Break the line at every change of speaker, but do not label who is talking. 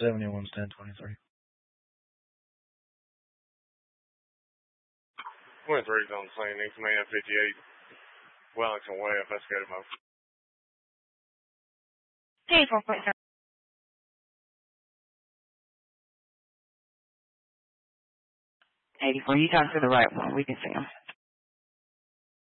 71's 1023.
23's on the scene. Need command 58. Wellington Way, investigative mode.
Hey, 4.7. 84, you talk to the right one. We can see him.